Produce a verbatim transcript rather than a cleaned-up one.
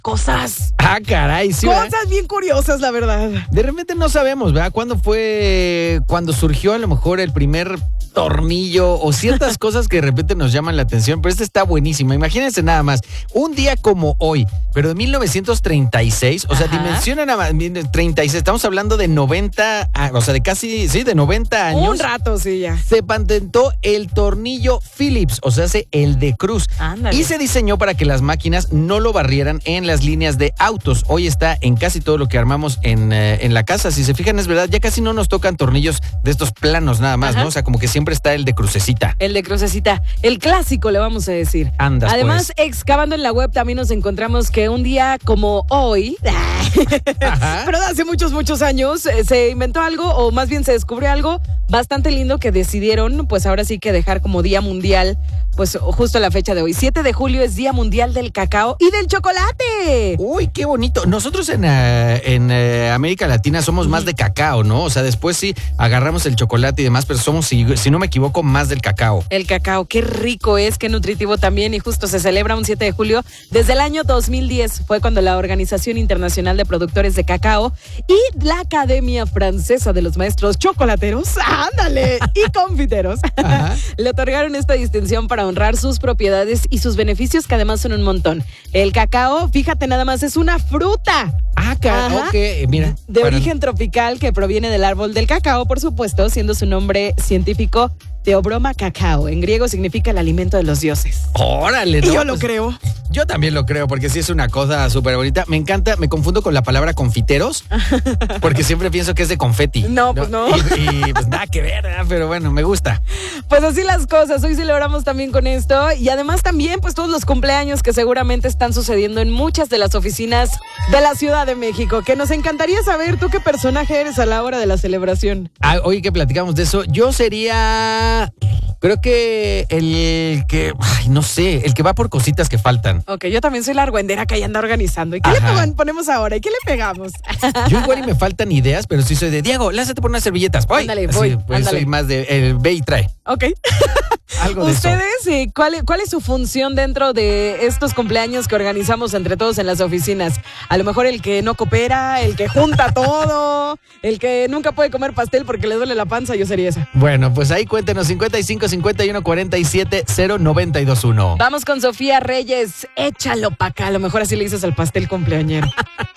cosas. Ah, caray, sí. Cosas ¿verdad? bien curiosas, la verdad. De repente no sabemos, ¿verdad? ¿Cuándo fue, cuando surgió a lo mejor el primer tornillo o ciertas cosas que de repente nos llaman la atención? Pero esta está buenísima. Imagínense nada más, un día como hoy, pero de mil novecientos treinta y seis, o sea, Ajá. dimensiona nada más, treinta y seis, estamos hablando de noventa, o sea, de casi, sí, de noventa años. Un rato, sí, ya. Se patentó el tornillo Phillips, o sea, el de cruz. Ándale. Y se diseñó para que las máquinas no lo barrieran en las líneas de autos. Hoy está en casi todo lo que armamos en, eh, en la casa. Si se fijan, es verdad, ya casi no nos tocan tornillos de estos planos nada más, Ajá. ¿no? O sea, como que siempre está el de crucecita. El de crucecita, el clásico, le vamos a decir. Andas, Además, pues. excavando en la web también nos encontramos que un día como hoy, Ajá. pero de hace muchos, muchos años, eh, se inventó algo, o más bien se descubrió algo bastante lindo que decidieron, pues ahora sí que dejar como Día Mundial, pues justo la fecha de hoy. siete de julio es Día Mundial del Cacao y del Chocolate. Uy, qué bonito. Nosotros en, eh, en eh, América Latina somos más de cacao, ¿no? O sea, después sí agarramos el chocolate y demás, pero somos, si, si no me equivoco, más del cacao. El cacao, qué rico es, qué nutritivo también, y justo se celebra un siete de julio. Desde el año dos mil diez fue cuando la Organización Internacional de Productores de Cacao y la Academia Francesa de los Maestros Chocolateros, ándale, y confiteros, Ajá. le otorgaron esta distinción para honrar sus propiedades y sus beneficios, que además son un montón. El cacao, fíjate nada más, es una fruta. Ah, carajo, Ajá. ok, mira. De para- origen tropical que proviene del árbol del cacao, por supuesto, siendo su nombre científico Theobroma cacao. En griego significa el alimento de los dioses. Órale, Y ¿no? yo lo Pues, creo. Yo también lo creo, porque sí es una cosa súper bonita. Me encanta, me confundo con la palabra confiteros, porque siempre pienso que es de confeti. No, pues no. Y, y, pues nada que ver, ¿verdad? Pero bueno, me gusta. Pues así las cosas, hoy celebramos también con esto y además también pues todos los cumpleaños que seguramente están sucediendo en muchas de las oficinas de la Ciudad de México, que nos encantaría saber tú qué personaje eres a la hora de la celebración. Ah, hoy que platicamos de eso, yo sería, creo que el que, ay, no sé, el que va por cositas que faltan. Ok, yo también soy la argüendera que ahí anda organizando. ¿Y qué Ajá. le pon- ponemos ahora? ¿Y qué le pegamos? Yo igual y me faltan ideas, pero sí soy de, Diego, lázate por unas servilletas. Voy. Ándale, Así, voy, pues ándale. soy más de, el ve y trae. Ok. Algo de eso. Ustedes, eh, ¿cuál, ¿cuál es su función dentro de estos cumpleaños que organizamos entre todos en las oficinas? A lo mejor el que no coopera, el que junta todo, el que nunca puede comer pastel porque le duele la panza, yo sería esa. Bueno, pues ahí cuéntenos, cincuenta y cinco, cincuenta y uno, cuarenta y siete, cero, noventa y dos, uno. Vamos con Sofía Reyes, échalo pa' acá, a lo mejor así le dices al pastel cumpleañero.